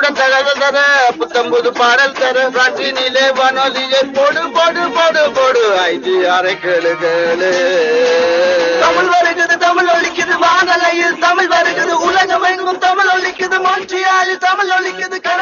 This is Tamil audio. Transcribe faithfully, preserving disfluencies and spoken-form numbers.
தகவல் தர புத்தம்புது பாடல் தர காற்றினிலே வானொலியை போடு போடு போடு போடு ஐடி அரை கேளு கேளு தமிழ் வருகிறது தமிழ் ஒலிக்குது வானலையில் தமிழ் வருகிறது உலகம் எங்கும் தமிழ் ஒலிக்குது மொழியாளி தமிழ் ஒலிக்குது